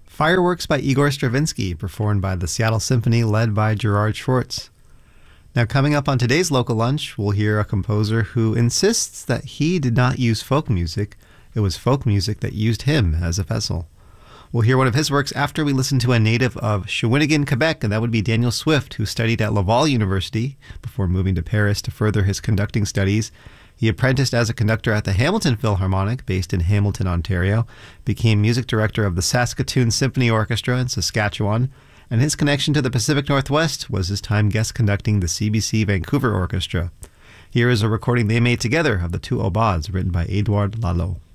Fireworks by Igor Stravinsky, performed by the Seattle Symphony led by Gerard Schwartz. Now, coming up on today's Local Lunch, we'll hear a composer who insists that he did not use folk music. It was folk music that used him as a vessel. We'll hear one of his works after we listen to a native of Shawinigan, Quebec, and that would be Daniel Swift, who studied at Laval University before moving to Paris to further his conducting studies. He apprenticed as a conductor at the Hamilton Philharmonic, based in Hamilton, Ontario, became music director of the Saskatoon Symphony Orchestra in Saskatchewan, and his connection to the Pacific Northwest was his time guest conducting the CBC Vancouver Orchestra. Here is a recording they made together of the two Aubades, written by Edouard Lalo.